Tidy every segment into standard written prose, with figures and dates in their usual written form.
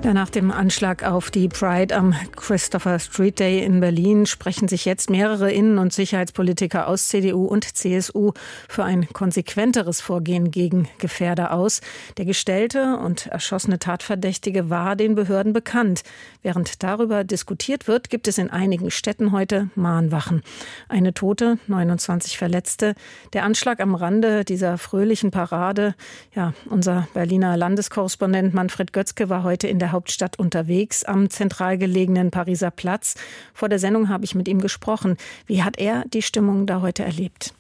Ja, nach dem Anschlag auf die Pride am Christopher Street Day in Berlin sprechen sich jetzt mehrere Innen- und Sicherheitspolitiker aus CDU und CSU für ein konsequenteres Vorgehen gegen Gefährder aus. Der gestellte und erschossene Tatverdächtige war den Behörden bekannt. Während darüber diskutiert wird, gibt es in einigen Städten heute Mahnwachen. Eine Tote, 29 Verletzte. Der Anschlag am Rande dieser fröhlichen Parade. Ja, unser Berliner Landeskorrespondent Manfred Götzke war heute in der Hauptstadt unterwegs, am zentral gelegenen Pariser Platz. Vor der Sendung habe ich mit ihm gesprochen. Wie hat er die Stimmung da heute erlebt?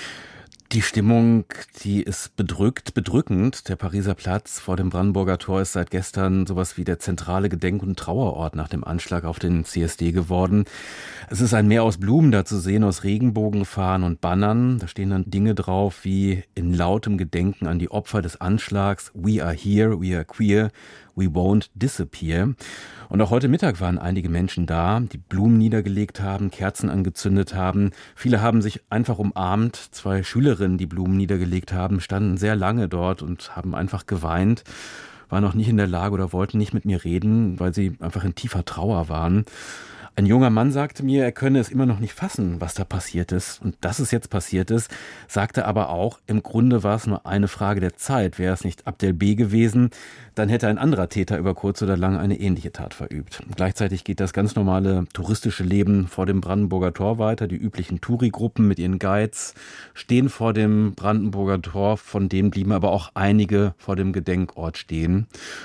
Die Stimmung, die ist bedrückend. Der Pariser Platz vor dem Brandenburger Tor ist seit gestern sowas wie der zentrale Gedenk- und Trauerort nach dem Anschlag auf den CSD geworden. Es ist ein Meer aus Blumen da zu sehen, aus Regenbogenfahnen und Bannern. Da stehen dann Dinge drauf wie in lautem Gedenken an die Opfer des Anschlags. We are here, we are queer, we won't disappear. Und auch heute Mittag waren einige Menschen da, die Blumen niedergelegt haben, Kerzen angezündet haben. Viele haben sich einfach umarmt. 2 Schülerinnen, die Blumen niedergelegt haben, standen sehr lange dort und haben einfach geweint, waren noch nicht in der Lage oder wollten nicht mit mir reden, weil sie einfach in tiefer Trauer waren. Ein junger Mann sagte mir, er könne es immer noch nicht fassen, was da passiert ist. Und dass es jetzt passiert ist, sagte aber auch, im Grunde war es nur eine Frage der Zeit. Wäre es nicht Abdel B. gewesen, dann hätte ein anderer Täter über kurz oder lang eine ähnliche Tat verübt. Gleichzeitig geht das ganz normale touristische Leben vor dem Brandenburger Tor weiter. Die üblichen Touri-Gruppen mit ihren Guides stehen vor dem Brandenburger Tor. Von denen blieben aber auch einige vor dem Gedenkort stehen,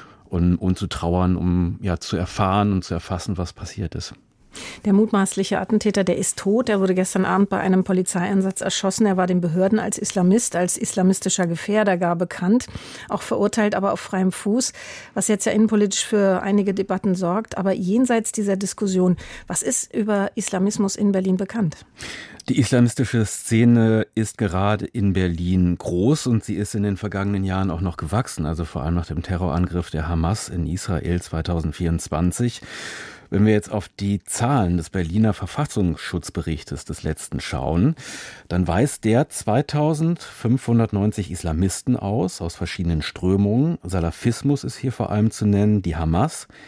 um zu trauern, um zu erfahren und zu erfassen, was passiert ist. Der mutmaßliche Attentäter, der ist tot. Er wurde gestern Abend bei einem Polizeieinsatz erschossen. Er war den Behörden als Islamist, als islamistischer Gefährder gar bekannt. Auch verurteilt, aber auf freiem Fuß. Was jetzt ja innenpolitisch für einige Debatten sorgt. Aber jenseits dieser Diskussion, was ist über Islamismus in Berlin bekannt? Die islamistische Szene ist gerade in Berlin groß und sie ist in den vergangenen Jahren auch noch gewachsen. Also vor allem nach dem Terrorangriff der Hamas in Israel 2024. Wenn wir jetzt auf die Zahlen des Berliner Verfassungsschutzberichtes des letzten schauen, dann weist der 2590 Islamisten aus verschiedenen Strömungen. Salafismus ist hier vor allem zu nennen, die Hamas,